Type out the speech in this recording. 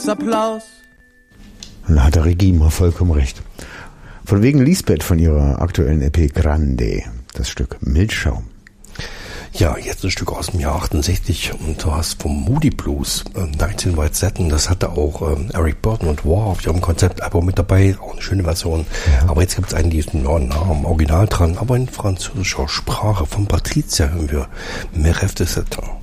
Applaus. Da hat der Regie mal vollkommen recht. Von wegen Lisbeth von ihrer aktuellen EP Grande, das Stück Milchschaum. Ja, jetzt ein Stück aus dem Jahr 68 und du hast vom Moody Blues 19 White Satin, das hatte auch Eric Burden und War auf ihrem Konzeptalbum mit dabei, auch eine schöne Version. Ja. Aber jetzt gibt es einen, die ist nah am Original dran, aber in französischer Sprache. Von Patricia hören wir Me rêve de Satan.